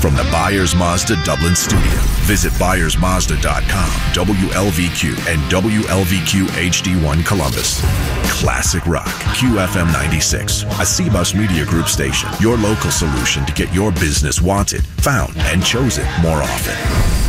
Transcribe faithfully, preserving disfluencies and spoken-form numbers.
From the Byers Mazda Dublin studio, visit Byers Mazda dot com, W L V Q, and W L V Q H D one Columbus. Classic rock, Q F M ninety-six, a C Bus Media Group station. Your local solution to get your business wanted, found, and chosen more often.